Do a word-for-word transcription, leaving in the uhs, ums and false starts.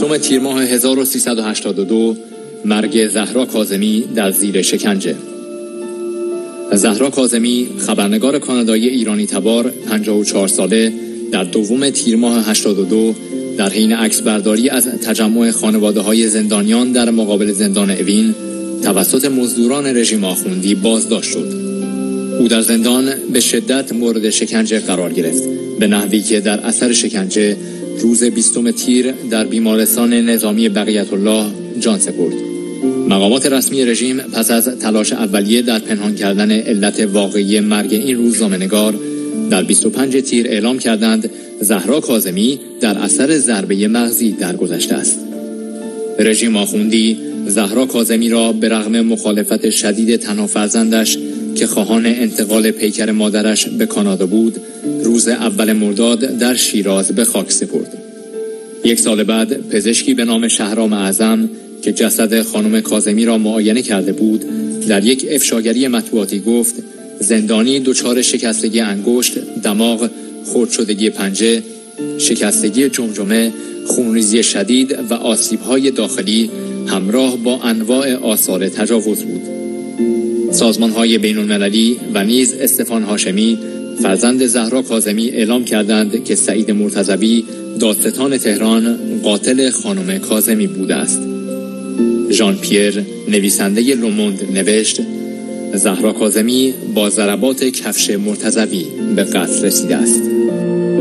بیستم تیر ماه هزار و سیصد و هشتاد و دو مرگ زهرا کاظمی در زیر شکنجه. زهرا کاظمی، خبرنگار کانادایی ایرانی تبار پنجاه و چهار ساله، در دوم تیر ماه هشتاد و دو در حین عکسبرداری از تجمع خانواده‌های زندانیان در مقابل زندان اوین توسط مزدوران رژیم آخوندی بازداشت شد. او در زندان به شدت مورد شکنجه قرار گرفت، به نحوی که در اثر شکنجه روز بیستم تیر در بیمارستان نظامی بقیت الله جان سپرد. مقامات رسمی رژیم پس از تلاش اولیه در پنهان کردن علت واقعی مرگ این روزنامه‌نگار در بیست و پنج تیر اعلام کردند زهرا کاظمی در اثر ضربه مغزی درگذشته است. رژیم آخوندی زهرا کاظمی را به رغم مخالفت شدید تنها فرزندش که خواهان انتقال پیکر مادرش به کانادا بود، روز اول مرداد در شیراز به خاک سپرد. یک سال بعد پزشکی به نام شهرام اعظم که جسد خانم کاظمی را معاینه کرده بود، در یک افشاگری مطبوعاتی گفت زندانی دچار شکستگی انگشت، دماغ، خرد شدگی پنجه، شکستگی جمجمه، خونریزی شدید و آسیب‌های داخلی همراه با انواع آثار تجاوز بود. سازمان‌های بین‌المللی و نیز استفان هاشمی فرزند زهرا کاظمی اعلام کردند که سعید مرتضوی دادستان تهران قاتل خانم کاظمی بوده است. ژان پیر نویسنده لوموند نوشت زهرا کاظمی با ضربات کفش مرتضوی به قتل رسیده است.